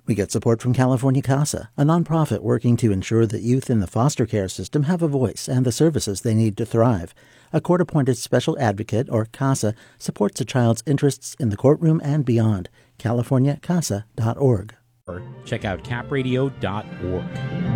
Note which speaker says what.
Speaker 1: We get support from California CASA, a nonprofit working to ensure that youth in the foster care system have a voice and the services they need to thrive. A court-appointed special advocate, or CASA, supports a child's interests in the courtroom and beyond. CaliforniaCASA.org.
Speaker 2: Check out capradio.org.